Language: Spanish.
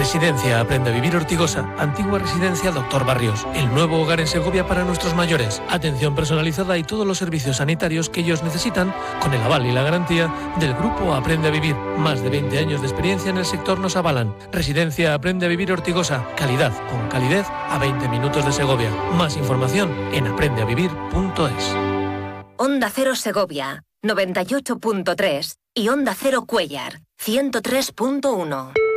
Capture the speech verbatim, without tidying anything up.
Residencia Aprende a Vivir Ortigosa, antigua residencia Doctor Barrios, el nuevo hogar en Segovia para nuestros mayores. Atención personalizada y todos los servicios sanitarios que ellos necesitan con el aval y la garantía del Grupo Aprende a Vivir. Más de veinte años de experiencia en el sector nos avalan. Residencia Aprende a Vivir Ortigosa, calidad con calidez a veinte minutos de Segovia. Más información en aprende a vivir punto es. Onda Cero Segovia, noventa y ocho punto tres y Onda Cero Cuéllar, ciento tres punto uno.